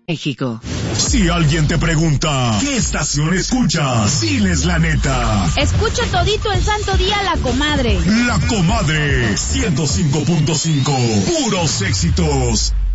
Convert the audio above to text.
México. Si alguien te pregunta, ¿qué estación escuchas? Diles la neta. Escucho todito el santo día La Comadre. La Comadre, 105.5, puros éxitos.